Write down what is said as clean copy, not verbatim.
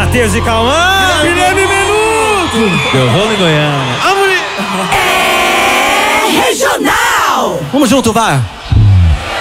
Matheus e Cauã. Guilherme Menudo. Eu vou em Goiânia. É regional! Vamos junto, vai.